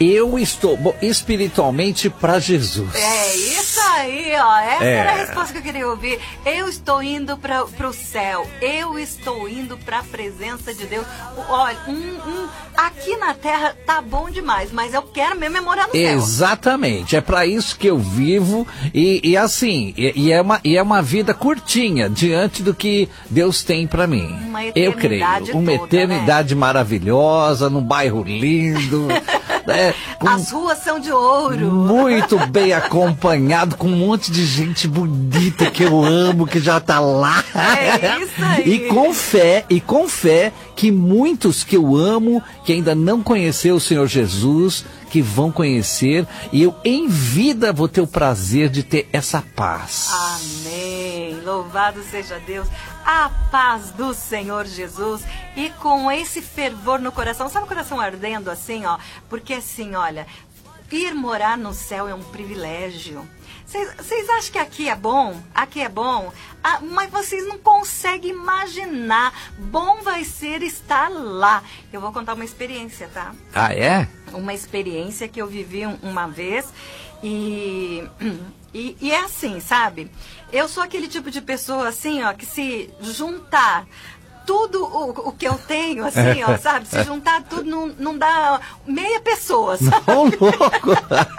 Eu estou, bom, espiritualmente para Jesus. É isso aí, ó. Essa era a resposta que eu queria ouvir. Eu estou indo para o céu. Eu estou indo para a presença de Deus. Olha, aqui na Terra tá bom demais, mas eu quero mesmo é morar no céu. Exatamente. É para isso que eu vivo e assim, é uma vida curtinha diante do que Deus tem para mim. Eu creio. Uma eternidade, né? Maravilhosa, num bairro lindo. As ruas são de ouro. Muito bem acompanhado, com um monte de gente bonita que eu amo, que já tá lá. É isso aí. E com fé que muitos que eu amo, que ainda não conheceu o Senhor Jesus, que vão conhecer, e eu em vida vou ter o prazer de ter essa paz. Amém. Louvado seja Deus. A paz do Senhor Jesus, e com esse fervor no coração, sabe o coração ardendo assim, ó? Porque assim, olha, ir morar no céu é um privilégio. Vocês acham que aqui é bom? Aqui é bom? Mas vocês não conseguem imaginar. Bom vai ser estar lá. Eu vou contar uma experiência, tá? Ah, é? Uma experiência que eu vivi uma vez e é assim, sabe? Eu sou aquele tipo de pessoa assim, ó, que se juntar tudo o que eu tenho, assim, ó, sabe? Se juntar tudo não dá meia pessoa, sabe? Não, louco!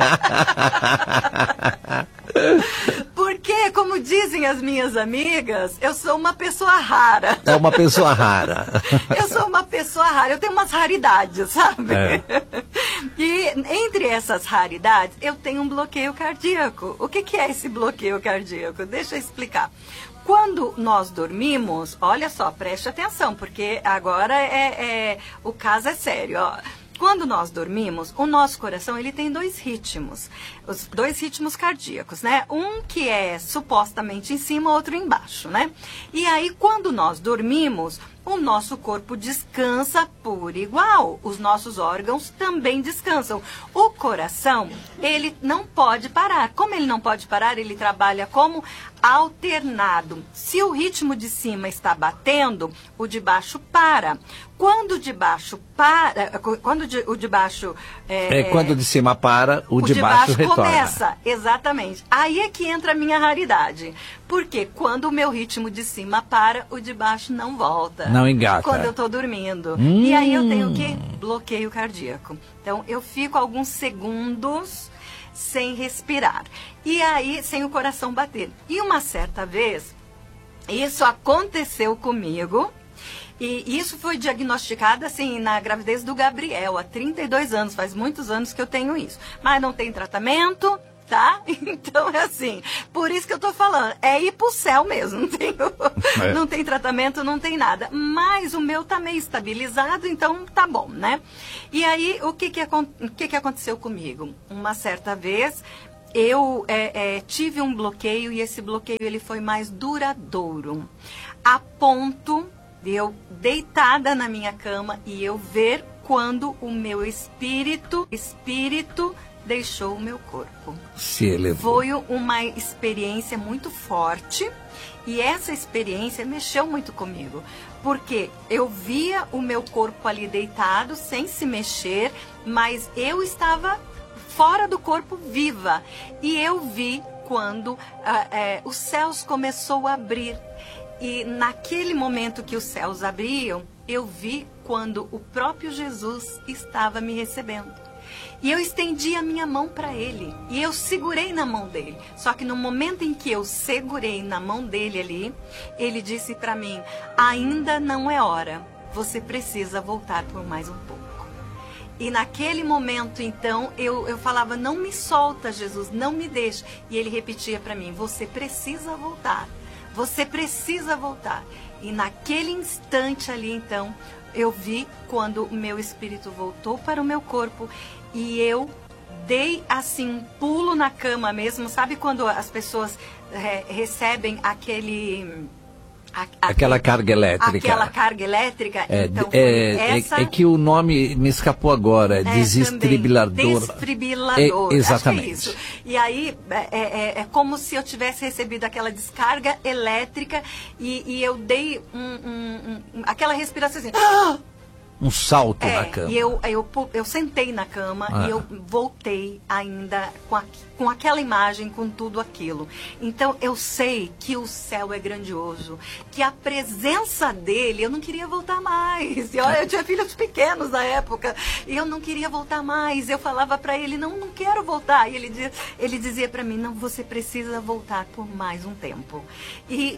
Porque, como dizem as minhas amigas, eu sou uma pessoa rara. É uma pessoa rara. Eu sou uma pessoa rara, eu tenho umas raridades, sabe? É. E entre essas raridades, eu tenho um bloqueio cardíaco. O que é esse bloqueio cardíaco? Deixa eu explicar. Quando nós dormimos, olha só, preste atenção, porque agora o caso é sério, ó. Quando nós dormimos, o nosso coração ele tem dois ritmos, os dois ritmos cardíacos, né? Um que é supostamente em cima, outro embaixo, né? E aí, quando nós dormimos, o nosso corpo descansa por igual, os nossos órgãos também descansam. O coração, ele não pode parar. Como ele não pode parar, ele trabalha como alternado. Se o ritmo de cima está batendo, o de baixo para. Quando o de baixo para, quando o de baixo... quando o de cima para, o de baixo retorna. Começa, exatamente. Aí é que entra a minha raridade. Porque quando o meu ritmo de cima para, o de baixo não volta. Não engata. Quando eu estou dormindo. E aí eu tenho o quê? Bloqueio cardíaco. Então eu fico alguns segundos sem respirar. E aí, sem o coração bater. E uma certa vez, isso aconteceu comigo. E isso foi diagnosticado, assim, na gravidez do Gabriel, há 32 anos. Faz muitos anos que eu tenho isso. Mas não tem tratamento, tá? Então é assim. Por isso que eu tô falando. É ir pro céu mesmo. Não tem tratamento, não tem nada. Mas o meu tá meio estabilizado, então tá bom, né? E aí, o que aconteceu comigo? Uma certa vez... Eu tive um bloqueio e esse bloqueio ele foi mais duradouro, a ponto de eu deitada na minha cama e eu ver quando o meu espírito deixou o meu corpo. Se elevou. Foi uma experiência muito forte e essa experiência mexeu muito comigo, porque eu via o meu corpo ali deitado, sem se mexer, mas eu estava fora do corpo, viva. E eu vi quando os céus começou a abrir. E naquele momento que os céus abriam, eu vi quando o próprio Jesus estava me recebendo. E eu estendi a minha mão para ele. E eu segurei na mão dele. Só que no momento em que eu segurei na mão dele ali, ele disse para mim, ainda não é hora. Você precisa voltar por mais um pouco. E naquele momento, então, eu falava, não me solta, Jesus, não me deixe. E ele repetia para mim, você precisa voltar, você precisa voltar. E naquele instante ali, então, eu vi quando o meu espírito voltou para o meu corpo e eu dei, assim, um pulo na cama mesmo. Sabe quando as pessoas recebem aquela carga elétrica. Aquela carga elétrica. Então, é que o nome me escapou agora. Desfibrilador. Desfibrilador. Exatamente. Acho que é isso. E aí, é como se eu tivesse recebido aquela descarga elétrica e eu dei aquela respiração assim. um salto na cama. E eu sentei na cama e eu voltei ainda com aquela imagem, com tudo aquilo. Então, eu sei que o céu é grandioso, que a presença dele, eu não queria voltar mais. E olha, eu tinha filhos pequenos na época, e eu não queria voltar mais. Eu falava para ele, não quero voltar. E ele dizia para mim, não, você precisa voltar por mais um tempo. E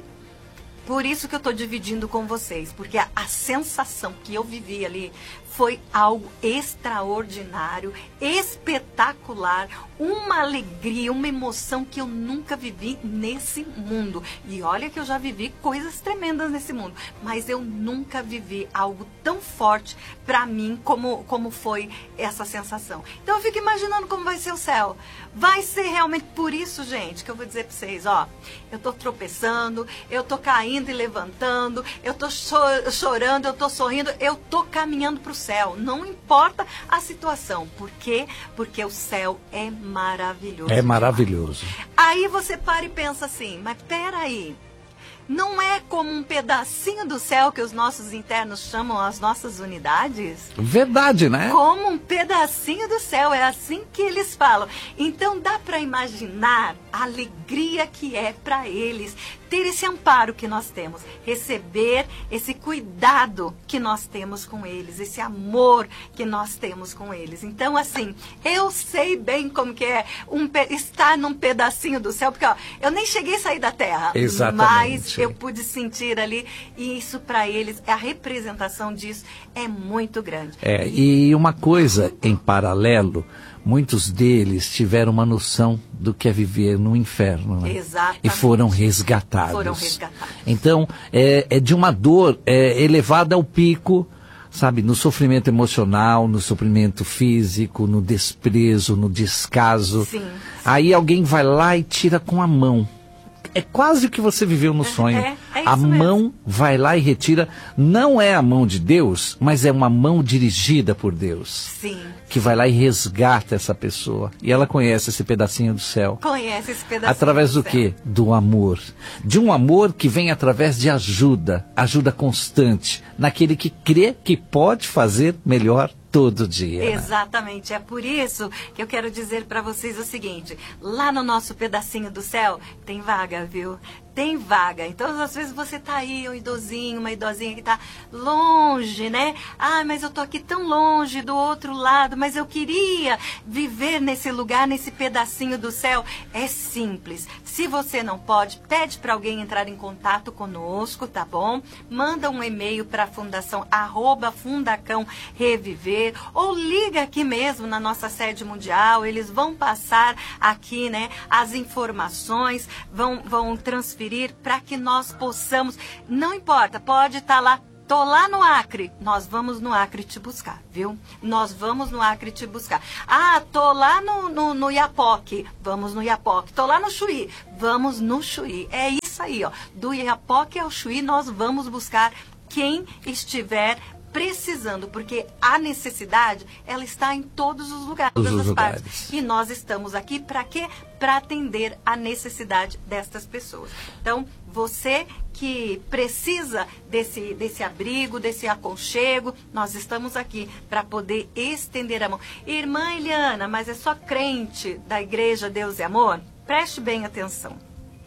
por isso que eu estou dividindo com vocês, porque a sensação que eu vivi ali foi algo extraordinário, espetacular, uma alegria, uma emoção que eu nunca vivi nesse mundo. E olha que eu já vivi coisas tremendas nesse mundo, mas eu nunca vivi algo tão forte para mim como foi essa sensação. Então eu fico imaginando como vai ser o céu. Vai ser realmente por isso, gente, que eu vou dizer para vocês, ó, eu tô tropeçando, eu tô caindo e levantando, eu tô chorando, eu tô sorrindo, eu tô caminhando pro céu, não importa a situação. Por quê? Porque o céu é maravilhoso. É maravilhoso. Aí você para e pensa assim, mas peraí, não é como um pedacinho do céu que os nossos internos chamam as nossas unidades? Verdade, né? Como um pedacinho do céu, é assim que eles falam. Então dá para imaginar a alegria que é para eles ter esse amparo que nós temos, receber esse cuidado que nós temos com eles, esse amor que nós temos com eles. Então, assim, eu sei bem como que é estar num pedacinho do céu, porque ó, eu nem cheguei a sair da terra, exatamente, mas eu pude sentir ali, e isso para eles, a representação disso é muito grande. E uma coisa em paralelo, muitos deles tiveram uma noção do que é viver no inferno, né? Exatamente. E foram resgatados. Então, é de uma dor elevada ao pico, sabe? No sofrimento emocional, no sofrimento físico, no desprezo, no descaso. Sim. Aí alguém vai lá e tira com a mão. É quase o que você viveu no sonho. A mão mesmo. Vai lá e retira. Não é a mão de Deus, mas é uma mão dirigida por Deus. Sim. Que vai lá e resgata essa pessoa. E ela conhece esse pedacinho do céu. Conhece esse pedacinho através do quê? Do amor. De um amor que vem através de ajuda. Ajuda constante. Naquele que crê que pode fazer melhor todo dia. Exatamente, é por isso que eu quero dizer para vocês o seguinte, lá no nosso pedacinho do céu tem vaga, viu? Tem vaga. Então, às vezes você tá aí, um idosinho, uma idosinha que tá longe, né? Ah, mas eu tô aqui tão longe do outro lado, mas eu queria viver nesse lugar, nesse pedacinho do céu. É simples. Se você não pode, pede para alguém entrar em contato conosco, tá bom? Manda um e-mail para a fundação @Fundacão Reviver, ou liga aqui mesmo na nossa sede mundial, eles vão passar aqui, né, as informações, vão transferir para que nós possamos, não importa, pode estar lá, tô lá no Acre, nós vamos no Acre te buscar, viu? Nós vamos no Acre te buscar. Ah, tô lá no Iapoque, vamos no Iapoque. Tô lá no Chuí, vamos no Chuí. É isso aí, ó. Do Iapoque ao Chuí, nós vamos buscar quem estiver precisando, porque a necessidade, ela está em todos os lugares, todas as partes. E nós estamos aqui para quê? Para atender a necessidade destas pessoas. Então, você que precisa desse abrigo, desse aconchego, nós estamos aqui para poder estender a mão. Irmã Eliana, mas é só crente da Igreja Deus e Amor? Preste bem atenção.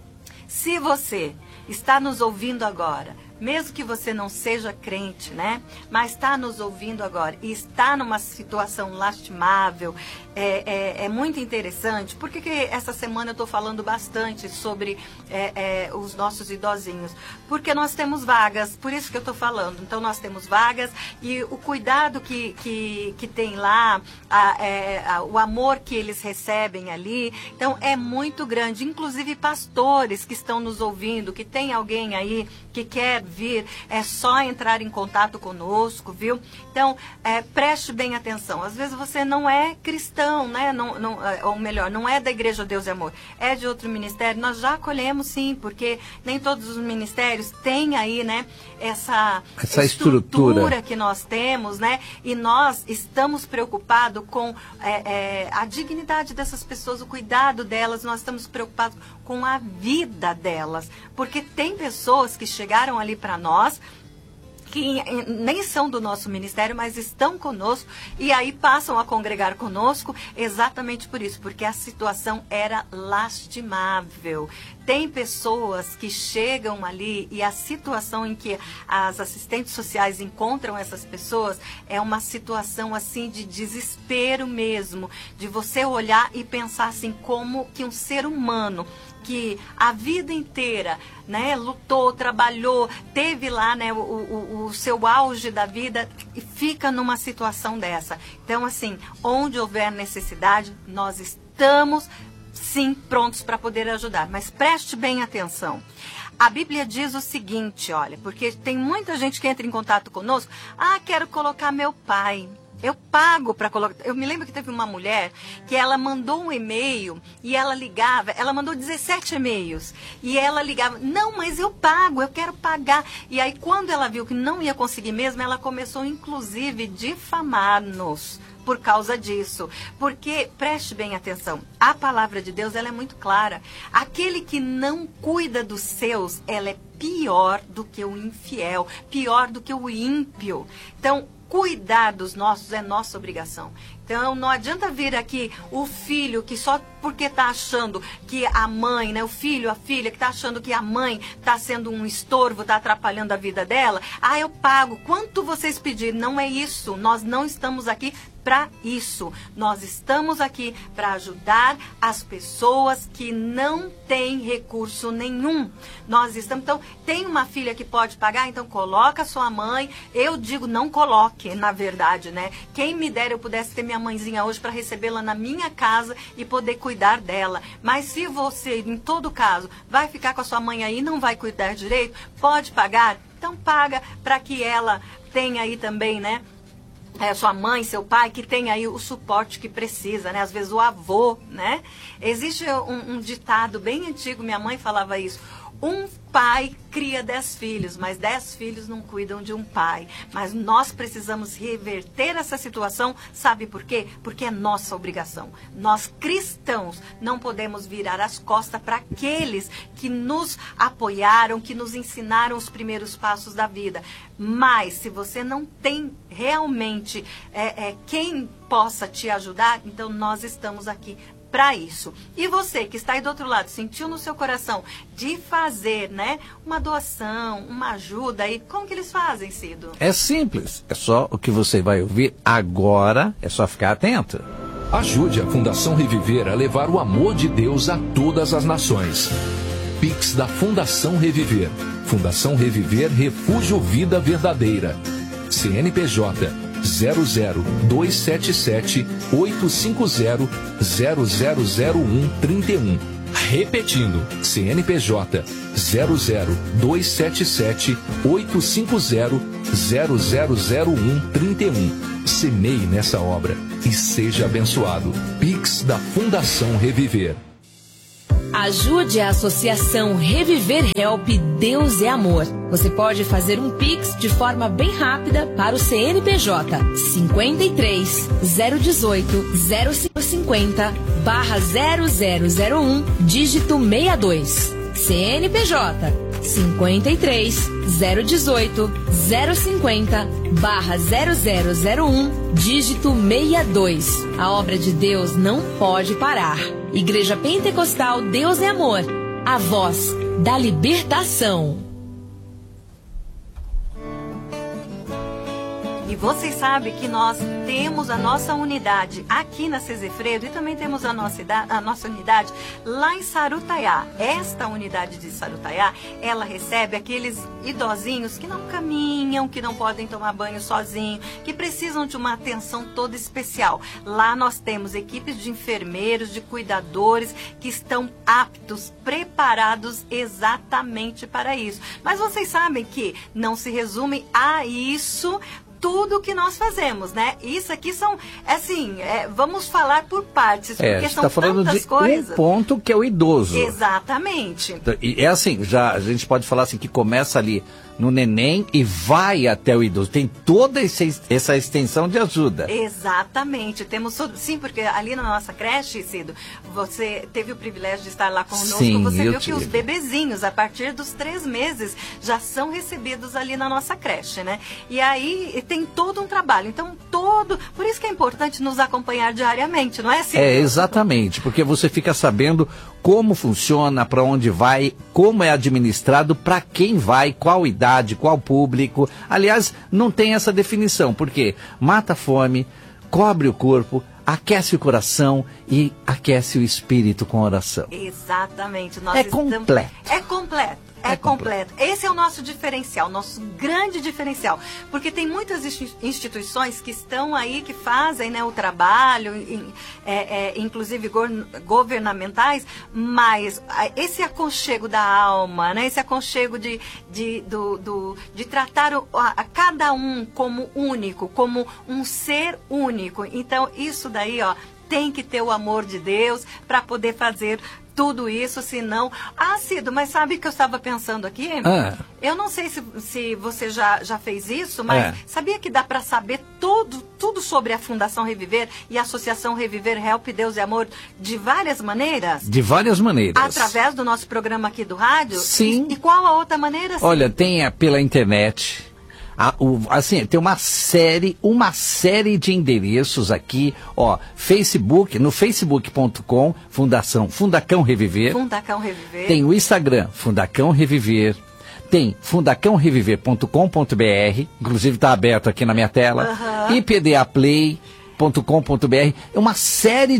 Se você está nos ouvindo agora, mesmo que você não seja crente, né? Mas está nos ouvindo agora e está numa situação lastimável, é muito interessante. Por que essa semana eu estou falando bastante sobre os nossos idosinhos? Porque nós temos vagas, por isso que eu estou falando. Então, nós temos vagas e o cuidado que tem lá, o amor que eles recebem ali, então é muito grande. Inclusive, pastores que estão nos ouvindo, que tem alguém aí que quer vir, é só entrar em contato conosco, viu? Então, preste bem atenção. Às vezes você não é cristão, né? Ou melhor, não é da Igreja Deus e Amor, é de outro ministério. Nós já acolhemos, sim, porque nem todos os ministérios têm aí, né, essa estrutura que nós temos, né? E nós estamos preocupados com a dignidade dessas pessoas, o cuidado delas, nós estamos preocupados com a vida delas, porque tem pessoas que chegaram ali para nós que nem são do nosso ministério, mas estão conosco e aí passam a congregar conosco exatamente por isso, porque a situação era lastimável. Tem pessoas que chegam ali e a situação em que as assistentes sociais encontram essas pessoas é uma situação assim de desespero mesmo, de você olhar e pensar assim como que um ser humano que a vida inteira, né, lutou, trabalhou, teve lá, né, o seu auge da vida e fica numa situação dessa. Então, assim, onde houver necessidade, nós estamos, sim, prontos para poder ajudar. Mas preste bem atenção. A Bíblia diz o seguinte, olha, porque tem muita gente que entra em contato conosco, quero colocar meu pai. Eu pago para colocar. Eu me lembro que teve uma mulher que ela mandou um e-mail e ela ligava, ela mandou 17 e-mails e ela ligava, não, mas eu pago, eu quero pagar. E aí quando ela viu que não ia conseguir mesmo, ela começou inclusive difamar-nos por causa disso. Porque, preste bem atenção, a palavra de Deus ela é muito clara. Aquele que não cuida dos seus, ela é pior do que o infiel, pior do que o ímpio. Então, cuidar dos nossos é nossa obrigação. Então, não adianta vir aqui o filho que só porque está achando que a mãe, né, o filho, a filha, que está achando que a mãe está sendo um estorvo, está atrapalhando a vida dela. Eu pago. Quanto vocês pedirem? Não é isso. Nós não estamos aqui para isso. Nós estamos aqui para ajudar as pessoas que não têm recurso nenhum. Nós estamos, então, tem uma filha que pode pagar, então coloca a sua mãe. Eu digo, não coloque, na verdade, né? Quem me dera eu pudesse ter minha mãezinha hoje para recebê-la na minha casa e poder cuidar dela. Mas se você, em todo caso, vai ficar com a sua mãe aí e não vai cuidar direito, pode pagar? Então paga para que ela tenha aí também, né? Sua mãe, seu pai, que tem aí o suporte que precisa, né? Às vezes o avô, né? Existe um ditado bem antigo, minha mãe falava isso. Um pai cria 10 filhos, mas 10 filhos não cuidam de um pai. Mas nós precisamos reverter essa situação, sabe por quê? Porque é nossa obrigação. Nós cristãos não podemos virar as costas para aqueles que nos apoiaram, que nos ensinaram os primeiros passos da vida. Mas se você não tem realmente quem possa te ajudar, então nós estamos aqui para isso. E você que está aí do outro lado, sentiu no seu coração de fazer, né, uma doação, uma ajuda aí, como que eles fazem, Cido? É simples, é só o que você vai ouvir agora, é só ficar atento. Ajude a Fundação Reviver a levar o amor de Deus a todas as nações. Pix da Fundação Reviver. Fundação Reviver Refúgio Vida Verdadeira. CNPJ 00277 850 0001 31. Repetindo, CNPJ 00277 850 0001 31. Semeie nessa obra e seja abençoado. Pix da Fundação Reviver. Ajude a Associação Reviver Help Deus é Amor. Você pode fazer um Pix de forma bem rápida para o CNPJ 53 018 0550 /0001 dígito 62. CNPJ 53 018 050 /0001 dígito 62. A obra de Deus não pode parar. Igreja Pentecostal Deus é Amor, a voz da libertação. E vocês sabem que nós temos a nossa unidade aqui na Cesefredo e também temos a nossa unidade lá em Sarutaiá. Esta unidade de Sarutaiá, ela recebe aqueles idosinhos que não caminham, que não podem tomar banho sozinhos, que precisam de uma atenção toda especial. Lá nós temos equipes de enfermeiros, de cuidadores que estão aptos, preparados exatamente para isso. Mas vocês sabem que não se resume a isso tudo que nós fazemos, né? Isso aqui são, assim, vamos falar por partes, porque são tantas coisas. Um ponto que é o idoso. Exatamente. E é assim, já a gente pode falar assim que começa ali no neném e vai até o idoso. Tem toda essa extensão de ajuda. Exatamente. Temos, sim, porque ali na nossa creche, Cido, você teve o privilégio de estar lá conosco. Sim, você viu que os bebezinhos, a partir dos 3 meses, já são recebidos ali na nossa creche, né? E aí tem todo um trabalho. Então, por isso que é importante nos acompanhar diariamente, não é, Cido? É, exatamente, porque você fica sabendo como funciona, para onde vai, como é administrado, para quem vai, qual idade, qual público. Aliás, não tem essa definição, porque mata a fome, cobre o corpo, aquece o coração e aquece o espírito com oração. Exatamente. Completo. É completo. É completo. Esse é o nosso diferencial, nosso grande diferencial. Porque tem muitas instituições que estão aí, que fazem, né, o trabalho, inclusive governamentais, mas esse aconchego da alma, né, esse aconchego de tratar a cada um como único, como um ser único. Então, isso daí, ó, tem que ter o amor de Deus para poder fazer tudo isso, senão... Cido, mas sabe o que eu estava pensando aqui? Eu não sei se você já fez isso, mas sabia que dá para saber tudo sobre a Fundação Reviver e a Associação Reviver Help Deus e Amor de várias maneiras? De várias maneiras. Através do nosso programa aqui do rádio? Sim. E qual a outra maneira? Cido? Olha, tem pela internet... assim, tem uma série de endereços aqui, ó, no facebook.com Fundacão Reviver. Fundacão Reviver. Tem o Instagram, Fundacão Reviver. Tem fundacãoreviver.com.br, inclusive está aberto aqui na minha tela. IPDAplay.com.br, é uma série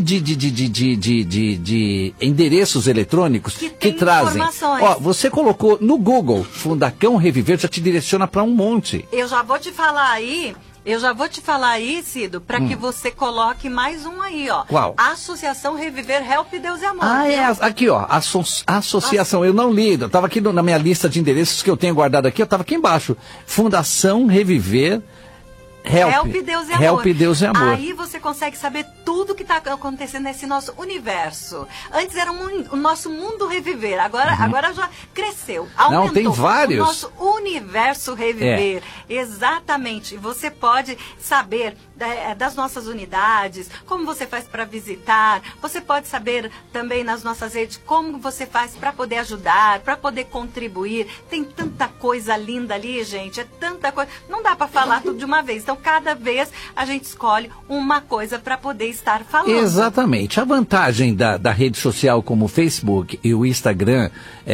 de endereços eletrônicos que trazem. Ó, você colocou no Google Fundacão Reviver, já te direciona para um monte. Eu já vou te falar aí, Cido, para que você coloque mais um aí, ó. Qual? Associação Reviver Help Deus e Amor. Aqui, ó, associação, eu não li, eu tava aqui na minha lista de endereços que eu tenho guardado aqui, eu tava aqui embaixo. Fundação Reviver Help Deus e Amor. Help Deus e Amor. Aí você consegue saber tudo que está acontecendo nesse nosso universo. Antes era o nosso mundo reviver, agora já cresceu, aumentou. Não, tem vários. O nosso universo reviver. Exatamente. Você pode saber das nossas unidades, como você faz para visitar. Você pode saber também nas nossas redes como você faz para poder ajudar, para poder contribuir. Tem tanta coisa linda ali, gente. É tanta coisa. Não dá para falar tudo de uma vez. Então, cada vez a gente escolhe uma coisa para poder estar falando. Exatamente. A vantagem da rede social como o Facebook e o Instagram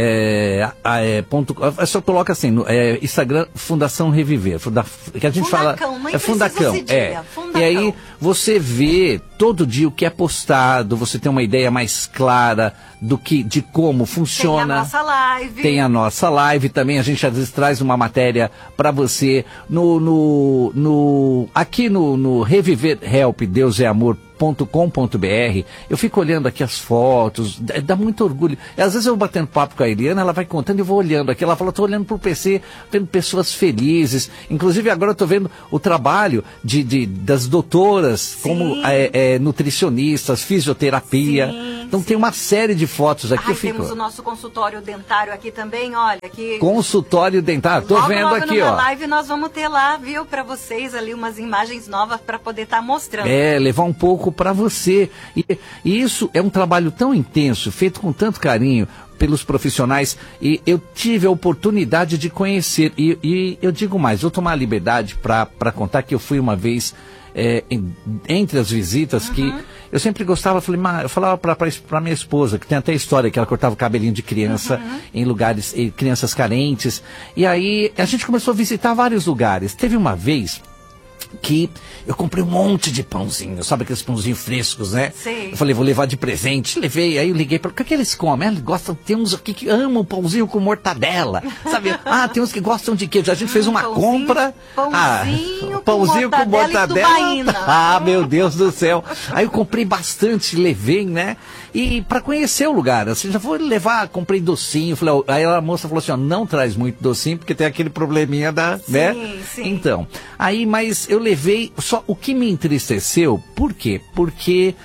só coloca assim, Instagram Fundação Reviver, que a gente fala Fundacão. Fundacão. E aí você vê todo dia o que é postado, você tem uma ideia mais clara de como funciona. Tem a nossa live também, a gente às vezes traz uma matéria para você aqui no Reviver Help Deus é Amor.com.br. Eu fico olhando aqui as fotos, dá muito orgulho. Às vezes eu batendo papo com a Eliana, ela vai contando e eu vou olhando aqui. Ela fala, estou olhando pro PC, vendo pessoas felizes. Inclusive agora eu estou vendo o trabalho das doutoras, sim, como nutricionistas, fisioterapia. Sim, então sim, tem uma série de fotos aqui. Temos o nosso consultório dentário aqui também, olha. Aqui, consultório dentário, tô vendo logo aqui, ó. Na live nós vamos ter lá, viu, para vocês ali umas imagens novas para poder estar mostrando. Levar um pouco para você. E isso é um trabalho tão intenso, feito com tanto carinho pelos profissionais, e eu tive a oportunidade de conhecer, e eu digo mais, vou tomar a liberdade para contar que eu fui uma vez entre as visitas, que eu sempre gostava, eu falava para minha esposa, que tem até história que ela cortava o cabelinho de criança em lugares, crianças carentes, e aí a gente começou a visitar vários lugares. Teve uma vez que eu comprei um monte de pãozinho, sabe aqueles pãozinhos frescos, né? Sim. Eu falei, vou levar de presente. Levei, aí eu liguei para o que eles comem? Eles gostam, tem uns aqui que amam pãozinho com mortadela, sabe? Tem uns que gostam de queijo. A gente fez uma compra. Pãozinho com mortadela. Meu Deus do céu. Aí eu comprei bastante, levei, né? E para conhecer o lugar, assim, já vou levar, comprei docinho. Falei, aí a moça falou assim, não traz muito docinho, porque tem aquele probleminha né? Sim. Então, aí, mas eu levei, só o que me entristeceu, por quê? Porque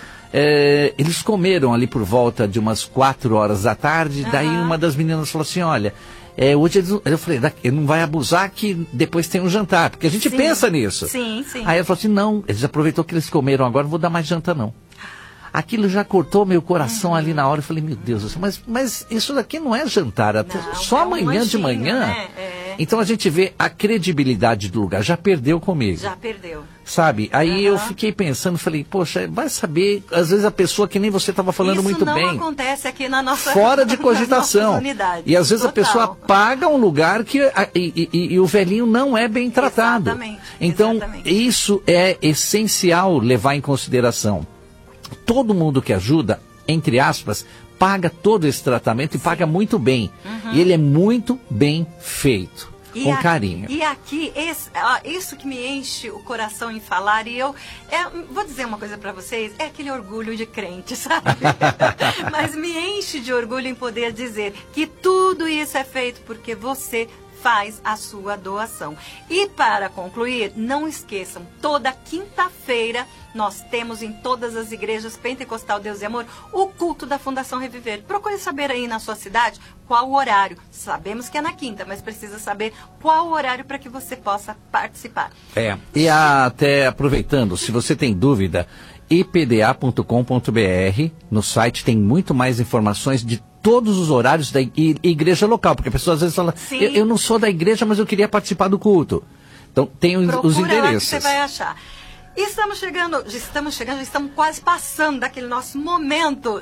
eles comeram ali por volta de umas 4 horas da tarde, daí uma das meninas falou assim, olha, hoje eu falei, ele não vai abusar que depois tem um jantar, porque a gente pensa nisso. Sim. Aí ela falou assim, não, eles aproveitou que eles comeram agora, não vou dar mais janta não. Aquilo já cortou meu coração ali na hora. Eu falei, meu Deus, mas isso daqui não é jantar, só amanhã de manhã. Né? Então a gente vê a credibilidade do lugar, já perdeu comigo. Já perdeu. Sabe? Aí eu fiquei pensando, falei, poxa, vai saber, às vezes a pessoa que nem você estava falando muito bem. Isso não acontece aqui na nossa fora de cogitação. E às vezes a pessoa paga um lugar que e o velhinho não é bem tratado. Então, isso é essencial levar em consideração. Todo mundo que ajuda, entre aspas, paga todo esse tratamento e paga muito bem. E ele é muito bem feito, com carinho. E aqui, isso que me enche o coração em falar, e vou dizer uma coisa para vocês, é aquele orgulho de crente, sabe? Mas me enche de orgulho em poder dizer que tudo isso é feito porque você faz a sua doação. E para concluir, não esqueçam, toda quinta-feira nós temos em todas as igrejas Pentecostal Deus e Amor o culto da Fundação Reviver. Procure saber aí na sua cidade qual o horário. Sabemos que é na quinta, mas precisa saber qual o horário para que você possa participar. E até aproveitando, se você tem dúvida, ipda.com.br, no site tem muito mais informações de todos os horários da igreja local, porque a pessoa às vezes fala, eu não sou da igreja, mas eu queria participar do culto. Então tem os endereços. Lá que você vai achar. Estamos chegando, estamos quase passando daquele nosso momento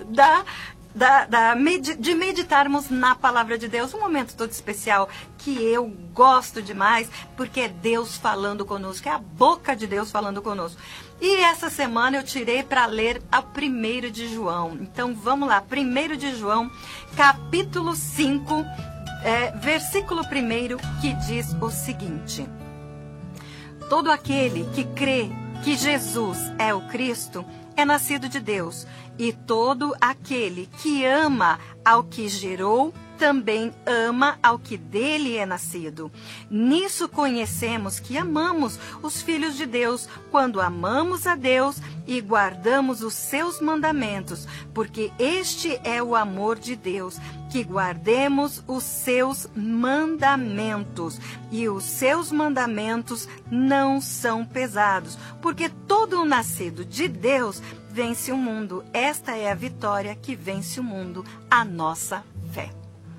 de meditarmos na palavra de Deus, um momento todo especial que eu gosto demais, porque é Deus falando conosco, é a boca de Deus falando conosco. E essa semana eu tirei para ler a 1 de João. Então vamos lá, 1 de João, capítulo 5, versículo 1, que diz o seguinte: todo aquele que crê que Jesus é o Cristo é nascido de Deus, e todo aquele que ama ao que gerou também ama ao que dele é nascido. Nisso conhecemos que amamos os filhos de Deus, quando amamos a Deus e guardamos os seus mandamentos, porque este é o amor de Deus, que guardemos os seus mandamentos, e os seus mandamentos não são pesados, porque todo o nascido de Deus vence o mundo. Esta é a vitória que vence o mundo, a nossa fé.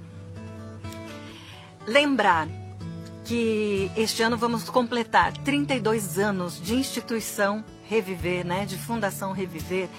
Lembrar que este ano vamos completar 32 anos de instituição Reviver, né, de Fundação Reviver,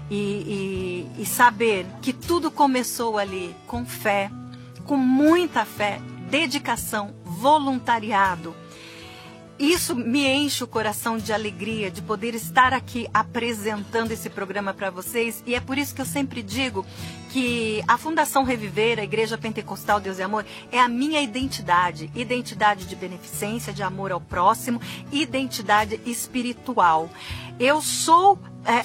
e saber que tudo começou ali com fé, com muita fé, dedicação, voluntariado. Isso me enche o coração de alegria de poder estar aqui apresentando esse programa para vocês, e é por isso que eu sempre digo que a Fundação Reviver, a Igreja Pentecostal Deus e Amor, é a minha identidade de beneficência, de amor ao próximo, identidade espiritual. Eu sou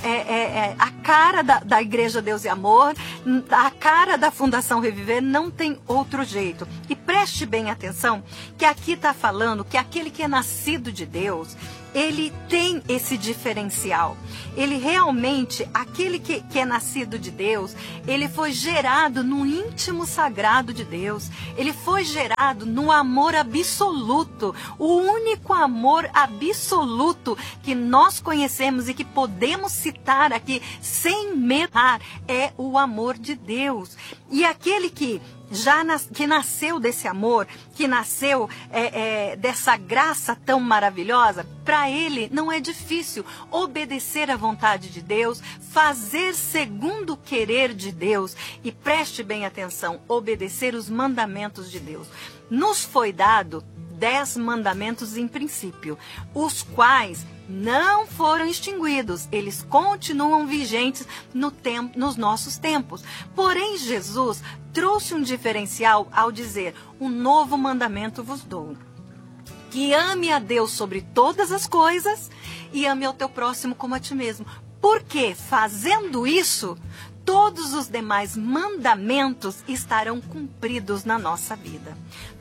a cara da Igreja Deus e Amor, a cara da Fundação Reviver, não tem outro jeito. E preste bem atenção que aqui está falando que aquele que é nascido de Deus, ele tem esse diferencial. Ele realmente, aquele que é nascido de Deus, ele foi gerado no íntimo sagrado de Deus. Ele foi gerado no amor absoluto. O único amor absoluto que nós conhecemos e que podemos citar aqui sem medo é o amor de Deus. E aquele que nasceu desse amor, que nasceu dessa graça tão maravilhosa, para ele não é difícil obedecer à vontade de Deus, fazer segundo o querer de Deus, e preste bem atenção, obedecer os mandamentos de Deus. Nos foi dado 10 mandamentos em princípio, os quais não foram extinguidos, eles continuam vigentes nos nossos tempos. Porém, Jesus trouxe um diferencial ao dizer: um novo mandamento vos dou, que ame a Deus sobre todas as coisas e ame ao teu próximo como a ti mesmo. Porque, fazendo isso, todos os demais mandamentos estarão cumpridos na nossa vida.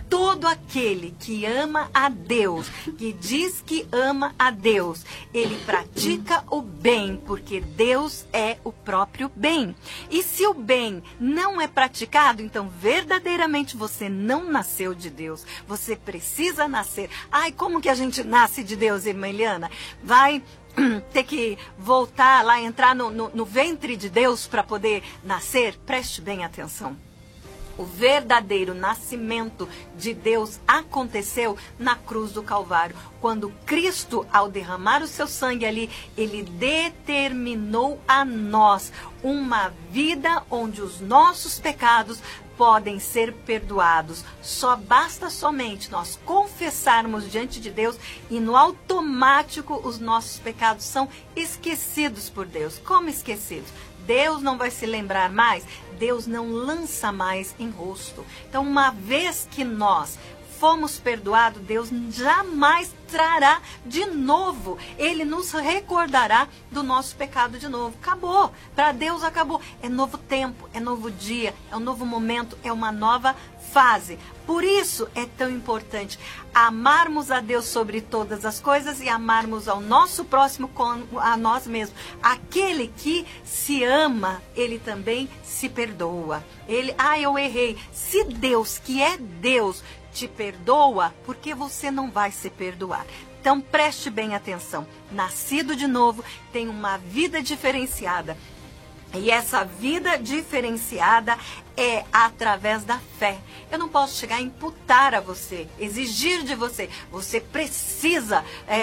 todo aquele que ama a Deus, que diz que ama a Deus, ele pratica o bem, porque Deus é o próprio bem. E se o bem não é praticado, então verdadeiramente você não nasceu de Deus. Você precisa nascer. Ai, como que a gente nasce de Deus, irmã Eliana? Vai ter que voltar lá, entrar no ventre de Deus para poder nascer? Preste bem atenção. O verdadeiro nascimento de Deus aconteceu na cruz do Calvário. Quando Cristo, ao derramar o seu sangue ali, ele determinou a nós uma vida onde os nossos pecados podem ser perdoados. Só basta somente nós confessarmos diante de Deus e no automático os nossos pecados são esquecidos por Deus. Como esquecidos? Deus não vai se lembrar mais, Deus não lança mais em rosto. Então, uma vez que nós fomos perdoados, Deus jamais trará de novo. Ele nos recordará do nosso pecado de novo. Acabou. Para Deus acabou. É novo tempo, é novo dia, é um novo momento, é uma nova fase. Por isso é tão importante amarmos a Deus sobre todas as coisas e amarmos ao nosso próximo como a nós mesmos. Aquele que se ama, ele também se perdoa. Eu errei. Se Deus, que é Deus, te perdoa, porque você não vai se perdoar. Então preste bem atenção. Nascido de novo tem uma vida diferenciada. E essa vida diferenciada é através da fé. Eu não posso chegar a imputar a você, exigir de você. Você precisa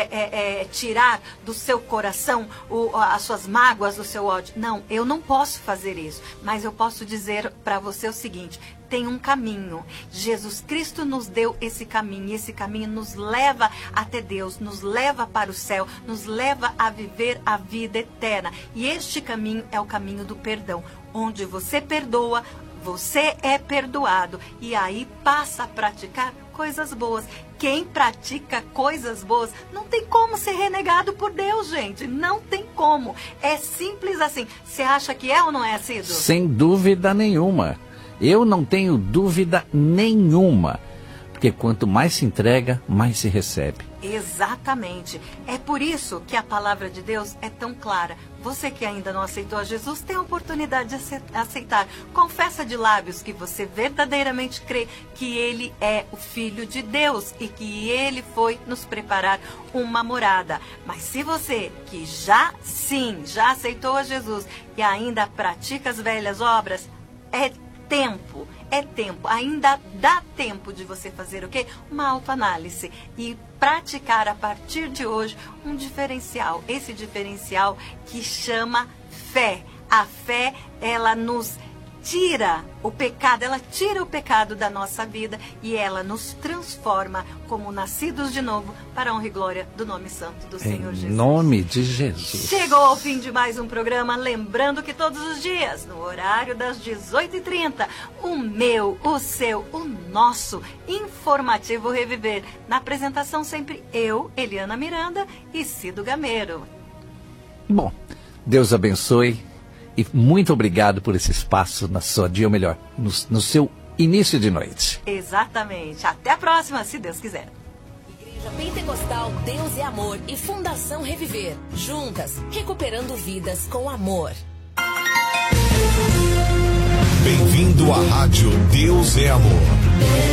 tirar do seu coração as suas mágoas, o seu ódio. Não, eu não posso fazer isso. Mas eu posso dizer para você o seguinte: tem um caminho. Jesus Cristo nos deu esse caminho. E esse caminho nos leva até Deus, nos leva para o céu, nos leva a viver a vida eterna. E este caminho é o caminho do perdão. Onde você perdoa, você é perdoado. E aí passa a praticar coisas boas. Quem pratica coisas boas não tem como ser renegado por Deus, gente. Não tem como. É simples assim. Você acha que é ou não é, Cido? Sem dúvida nenhuma. Eu não tenho dúvida nenhuma. Porque quanto mais se entrega, mais se recebe. Exatamente. É por isso que a palavra de Deus é tão clara. Você que ainda não aceitou a Jesus, tem a oportunidade de aceitar. Confessa de lábios que você verdadeiramente crê que Ele é o Filho de Deus e que Ele foi nos preparar uma morada. Mas se você que já aceitou a Jesus e ainda pratica as velhas obras, é tempo, ainda dá tempo de você fazer o quê? Uma autoanálise e praticar a partir de hoje um diferencial, esse diferencial que chama fé. A fé, ela nos tira o pecado, ela tira o pecado da nossa vida e ela nos transforma como nascidos de novo para a honra e glória do nome santo do Senhor Jesus. Em nome de Jesus. Chegou ao fim de mais um programa, lembrando que todos os dias, no horário das 18h30, o meu, o seu, o nosso informativo Reviver. Na apresentação sempre eu, Eliana Miranda e Cido Gameiro. Bom, Deus abençoe. E muito obrigado por esse espaço na sua dia, ou melhor, no seu início de noite. Exatamente. Até a próxima, se Deus quiser. Igreja Pentecostal Deus é Amor e Fundação Reviver. Juntas, recuperando vidas com amor. Bem-vindo à Rádio Deus é Amor.